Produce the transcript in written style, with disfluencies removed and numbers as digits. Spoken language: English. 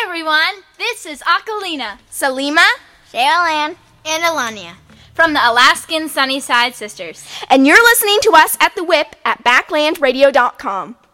everyone. This is Akalina, Salima, Sheryl-Ann, and Alania from the Alaskan Sunnyside Sisters. And you're listening to us at The Whip at backlandradio.com.